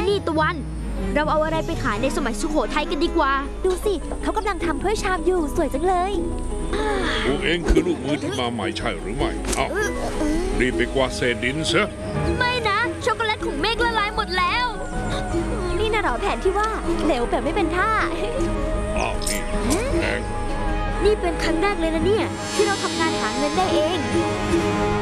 นี่ตะวันเราเอาอะไรไปขายในสมัยสุโขทัยกันดีกว่าดูสิเขากำลังทำถ้วยชามอยู่สวยจังเลยพวกเองคือลูกมือที่มาใหม่ใช่หรือไม่เอ้ารีบไปกวาดเศษดินซะไม่นะช็อกโกแลตของเมฆละลายหมดแล้วนี่น่ะหรอแผนที่ว่าเหลวแบบไม่เป็นท่าอ้าวนี่แดงนี่เป็นครั้งแรกเลยนะเนี่ยที่เราทำงานหาเงินได้เอง